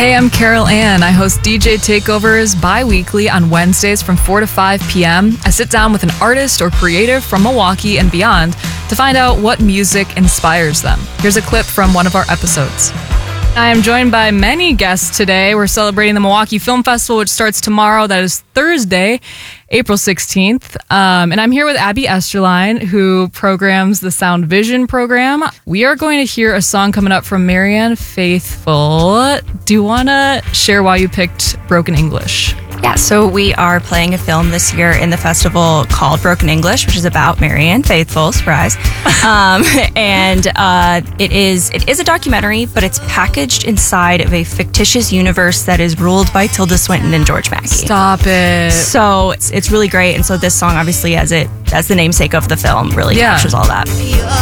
Hey, I'm Carol Ann. I host DJ Takeovers bi-weekly on Wednesdays from 4 to 5 p.m. I sit down with an artist or creative from Milwaukee and beyond to find out what music inspires them. Here's a clip from one of our episodes. I am joined by many guests today. We're celebrating the Milwaukee Film Festival, which starts tomorrow. That is Thursday, April 16th. And I'm here with Abby Esterline, who programs the Sound Vision program. We are going to hear a song coming up from Marianne Faithfull. Do you want to share why you picked Broken English? Yeah, so we are playing a film this year in the festival called Broken English, which is about Marianne Faithfull, surprise. It is a documentary, but it's packaged inside of a fictitious universe that is ruled by Tilda Swinton and George Mackey. Stop it. So it's really great, and so this song, obviously, as the namesake of the film, really captures all that.